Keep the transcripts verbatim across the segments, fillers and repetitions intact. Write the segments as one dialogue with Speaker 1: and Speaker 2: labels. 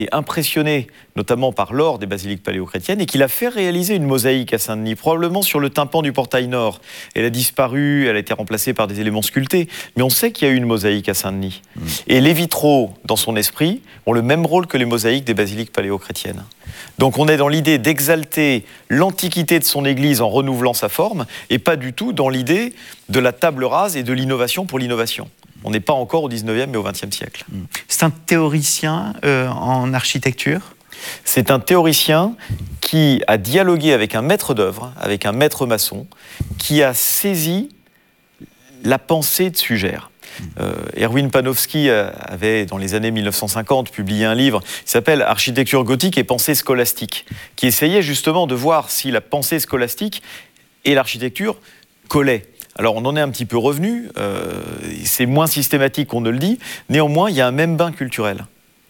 Speaker 1: est impressionné notamment par l'or des basiliques paléochrétiennes et qu'il a fait réaliser une mosaïque à Saint-Denis, probablement sur le tympan du portail nord. Elle a disparu, elle a été remplacée par des éléments sculptés, mais on sait qu'il y a eu une mosaïque à Saint-Denis. Mmh. Et les vitraux, dans son esprit, ont le même rôle que les mosaïques des basiliques paléochrétiennes. Donc on est dans l'idée d'exalter l'antiquité de son église en renouvelant sa forme, et pas du tout dans l'idée de la table rase et de l'innovation pour l'innovation. On n'est pas encore au dix-neuvième mais au vingtième siècle.
Speaker 2: C'est un théoricien euh, en architecture ?
Speaker 1: C'est un théoricien qui a dialogué avec un maître d'œuvre, avec un maître maçon, qui a saisi la pensée de Suger. Euh, Erwin Panofsky avait, dans les années mille neuf cent cinquante, publié un livre qui s'appelle « Architecture gothique et pensée scolastique », qui essayait justement de voir si la pensée scolastique et l'architecture collaient. Alors on en est un petit peu revenu, euh, c'est moins systématique qu'on ne le dit, néanmoins il y a un même bain culturel.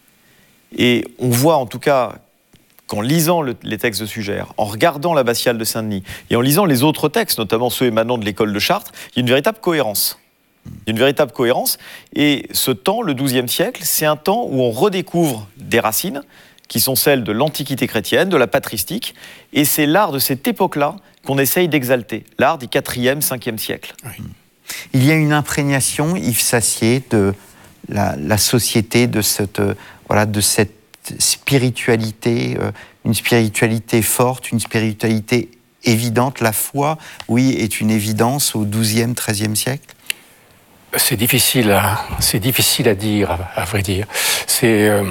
Speaker 1: Et on voit en tout cas, qu'en lisant le, les textes de Suger, en regardant l'abbatiale de Saint-Denis, et en lisant les autres textes, notamment ceux émanant de l'école de Chartres, il y a une véritable cohérence. Il y a une véritable cohérence, et ce temps, le douzième siècle, c'est un temps où on redécouvre des racines, qui sont celles de l'Antiquité chrétienne, de la patristique, et c'est l'art de cette époque-là qu'on essaye d'exalter, l'art du quatrième, cinquième siècle.
Speaker 2: Oui. Il y a une imprégnation, Yves Sassier, de la, la société, de cette, euh, voilà, de cette spiritualité, euh, une spiritualité forte, une spiritualité évidente. La foi, oui, est une évidence au douzième, treizième siècle.
Speaker 3: C'est difficile à, c'est difficile à dire, à, à vrai dire. C'est, euh,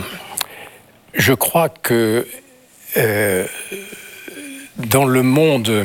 Speaker 3: je crois que euh, dans le monde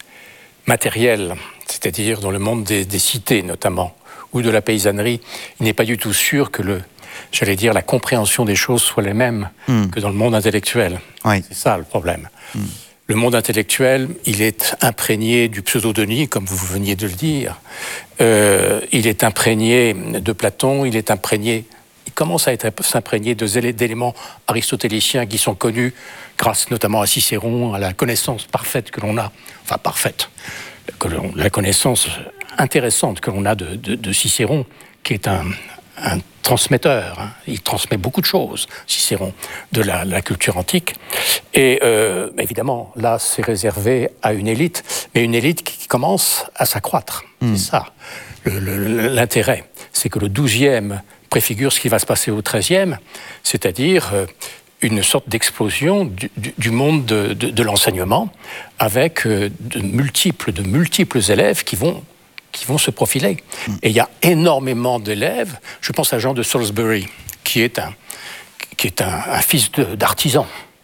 Speaker 3: matériel, c'est-à-dire dans le monde des, des cités notamment, ou de la paysannerie, il n'est pas du tout sûr que le, j'allais dire, la compréhension des choses soit les mêmes mm. que dans le monde intellectuel. Oui. C'est ça le problème. Mm. Le monde intellectuel, il est imprégné du pseudo-Denis, comme vous veniez de le dire. Euh, il est imprégné de Platon, il est imprégné... Il commence à être s'imprégner d'éléments aristotéliciens qui sont connus grâce notamment à Cicéron, à la connaissance parfaite que l'on a, enfin parfaite, que l'on, la connaissance intéressante que l'on a de, de, de Cicéron, qui est un, un transmetteur. Hein. Il transmet beaucoup de choses, Cicéron, de la, la culture antique. Et euh, évidemment, là, c'est réservé à une élite, mais une élite qui commence à s'accroître. Mmh. C'est ça, le, le, l'intérêt. C'est que le douzième préfigure ce qui va se passer au treizième, c'est-à-dire euh, une sorte d'explosion du, du, du monde de, de, de l'enseignement, avec euh, de multiples, de multiples élèves qui vont, qui vont se profiler. Mm. Et il y a énormément d'élèves. Je pense à Jean de Salisbury, qui est un, qui est un, un fils de, d'artisan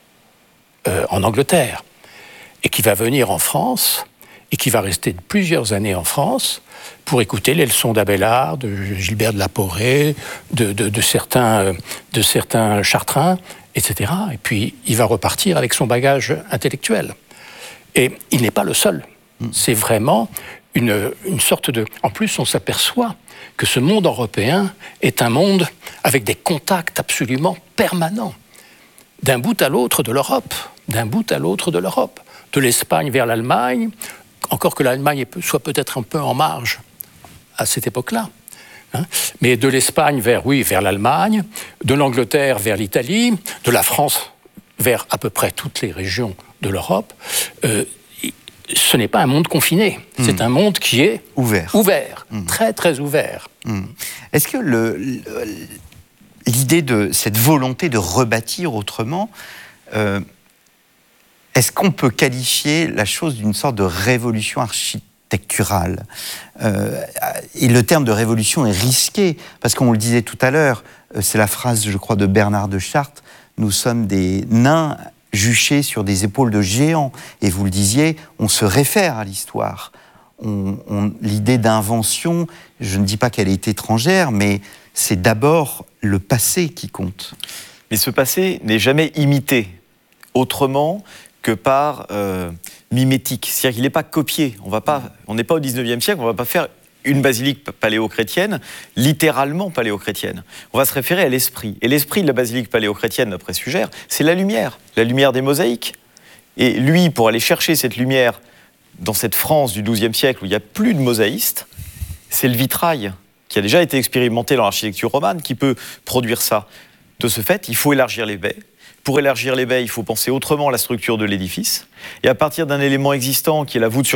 Speaker 3: euh, en Angleterre, et qui va venir en France, et qui va rester plusieurs années en France, pour écouter les leçons d'Abélard, de Gilbert de la Porrée, de, de, de, certains, de certains Chartrains, et cetera. Et puis, il va repartir avec son bagage intellectuel. Et il n'est pas le seul. Mmh. C'est vraiment une, une sorte de... En plus, on s'aperçoit que ce monde européen est un monde avec des contacts absolument permanents. D'un bout à l'autre de l'Europe. D'un bout à l'autre de l'Europe. De l'Espagne vers l'Allemagne, encore que l'Allemagne soit peut-être un peu en marge à cette époque-là. Hein, mais de l'Espagne vers, oui, vers l'Allemagne, de l'Angleterre vers l'Italie, de la France vers à peu près toutes les régions de l'Europe, euh, ce n'est pas un monde confiné. Mmh. C'est un monde qui est
Speaker 2: ouvert,
Speaker 3: ouvert mmh. très très ouvert.
Speaker 2: Mmh. Est-ce que le, le, l'idée de cette volonté de rebâtir autrement, euh, est-ce qu'on peut qualifier la chose d'une sorte de révolution architecturale ? euh, Et le terme de révolution est risqué, parce qu'on le disait tout à l'heure, c'est la phrase, je crois, de Bernard de Chartres, « Nous sommes des nains juchés sur des épaules de géants ». Et vous le disiez, on se réfère à l'histoire. On, on, l'idée d'invention, je ne dis pas qu'elle est étrangère, mais c'est d'abord le passé qui compte.
Speaker 1: Mais ce passé n'est jamais imité autrement que par euh, mimétique. C'est-à-dire qu'il n'est pas copié. On va pas, on n'est pas au dix-neuvième siècle, on ne va pas faire une basilique paléochrétienne, littéralement paléochrétienne. On va se référer à l'esprit. Et l'esprit de la basilique paléochrétienne, d'après Suger, c'est la lumière, la lumière des mosaïques. Et lui, pour aller chercher cette lumière dans cette France du douzième siècle où il n'y a plus de mosaïstes, c'est le vitrail qui a déjà été expérimenté dans l'architecture romane qui peut produire ça. De ce fait, il faut élargir les baies. Pour élargir les baies, il faut penser autrement la structure de l'édifice. Et à partir d'un élément existant qui est la voûte sur